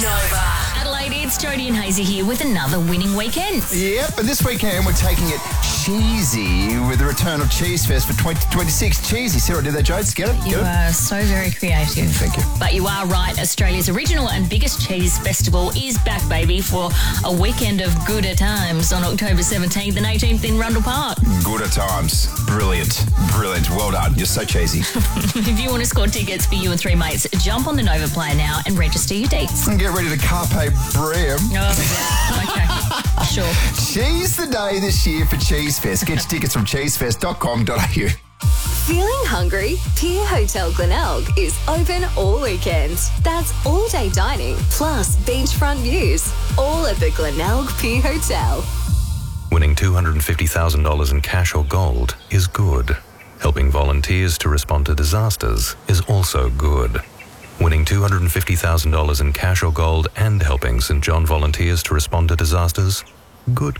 Nova. Adelaide, it's Jodie and Hazy here with another winning weekend. Yep, and this weekend we're taking it cheesy with the return of Cheese Fest for 2026. Cheesy. See what I did there, Jodes? Get it? You are so very creative. Thank you. But you are right. Australia's original and biggest cheese festival is back, baby, for a weekend of gooder times on October 17th and 18th in Rundle Park. Gooder times. Brilliant. Brilliant. Well done. You're so cheesy. If you want to score tickets for you and three mates, jump on the Nova player now and register your dates. And get ready to carpe briem. Oh, yeah. Okay. Sure. Seize the day this year for Cheese Fest. Get your tickets from cheesefest.com.au. Feeling hungry? Pier Hotel Glenelg is open all weekend. That's all-day dining plus beachfront views, all at the Glenelg Pier Hotel. Winning $250,000 in cash or gold is good. Helping volunteers to respond to disasters is also good. Winning $250,000 in cash or gold and helping St John volunteers to respond to disasters? Good.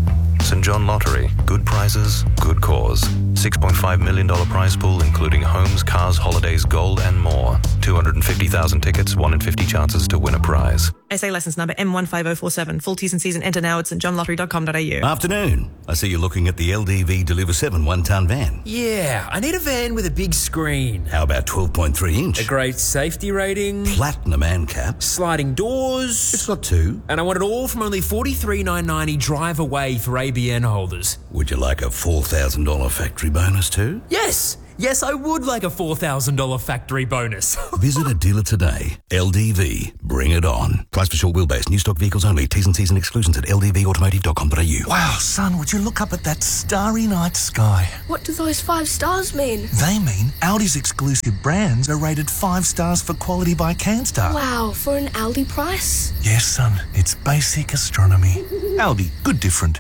St John Lottery. Good prizes, good cause. $6.5 million prize pool including homes, cars, holidays, gold and more. 250,000 tickets, 1 in 50 chances to win a prize. SA licence number M15047. Full T's and C's and enter now at stjohnlottery.com.au. Afternoon. I see you're looking at the LDV Deliver 7 one-tonne van. Yeah, I need a van with a big screen. How about 12.3 inch? A great safety rating. Platinum ANCAP. Sliding doors. It's got two. And I want it all from only $43,990 drive away for ABN holders. Would you like a $4,000 factory bonus too? Yes, I would like a $4,000 factory bonus. Visit a dealer today. LDV. Bring it on. Price for short wheelbase. New stock vehicles only. T's and C's and exclusions at ldvautomotive.com.au. Wow, son, would you look up at that starry night sky? What do those 5 stars mean? They mean Audi's exclusive brands are rated 5 stars for quality by CanStar. Wow, for an Aldi price? Yes, son, it's basic astronomy. Aldi, good different.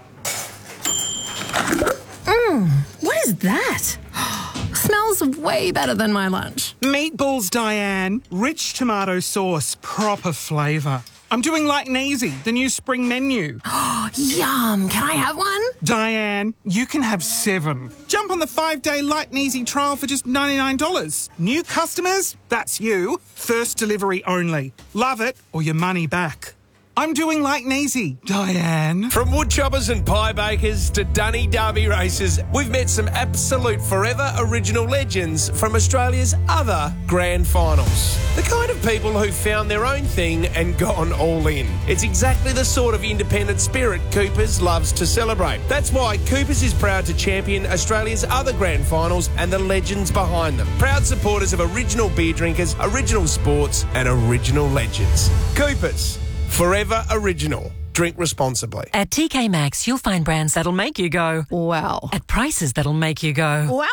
What is that? Smells way better than my lunch. Meatballs, Diane. Rich tomato sauce, proper flavour. I'm doing Light and Easy, the new spring menu. Yum! Can I have one? Diane, you can have 7. Jump on the 5-day Light and Easy trial for just $99. New customers? That's you. First delivery only. Love it or your money back. I'm doing Light and Easy, Diane. From woodchoppers and pie bakers to Dunny Derby racers, we've met some absolute forever original legends from Australia's other grand finals. The kind of people who found their own thing and gone all in. It's exactly the sort of independent spirit Coopers loves to celebrate. That's why Coopers is proud to champion Australia's other grand finals and the legends behind them. Proud supporters of original beer drinkers, original sports and original legends. Coopers. Forever original. Drink responsibly. At TK Maxx, you'll find brands that'll make you go, wow, at prices that'll make you go, wow.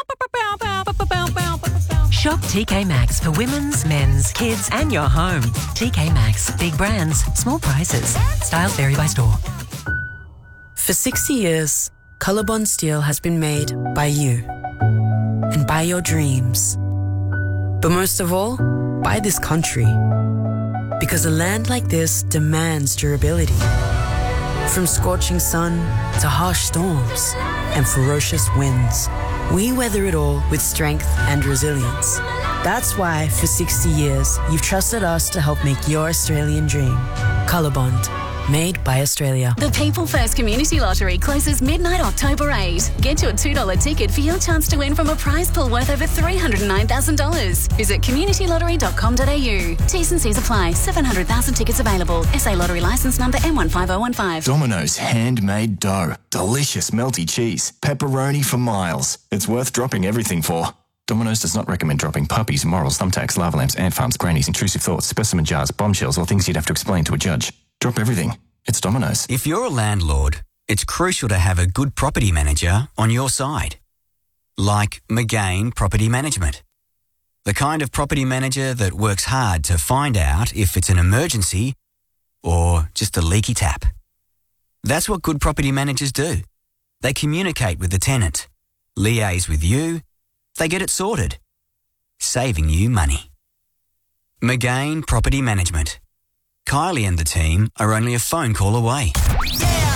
Shop TK Maxx for women's, men's, kids and your home. TK Maxx. Big brands, small prices. Styles vary by store. For 60 years, Colorbond Steel has been made by you and by your dreams. But most of all, by this country. Because a land like this demands durability. From scorching sun to harsh storms and ferocious winds, we weather it all with strength and resilience. That's why, for 60 years, you've trusted us to help make your Australian dream. Colorbond. Made by Australia. The People First Community Lottery closes midnight October 8. Get your $2 ticket for your chance to win from a prize pool worth over $309,000. Visit communitylottery.com.au. T's and C's apply. 700,000 tickets available. SA Lottery licence number M15015. Domino's handmade dough. Delicious melty cheese. Pepperoni for miles. It's worth dropping everything for. Domino's does not recommend dropping puppies, morals, thumbtacks, lava lamps, ant farms, grannies, intrusive thoughts, specimen jars, bombshells, or things you'd have to explain to a judge. Drop everything. It's Domino's. If you're a landlord, it's crucial to have a good property manager on your side. Like McGain Property Management. The kind of property manager that works hard to find out if it's an emergency or just a leaky tap. That's what good property managers do. They communicate with the tenant, liaise with you, they get it sorted, saving you money. McGain Property Management. Kylie and the team are only a phone call away. Yeah.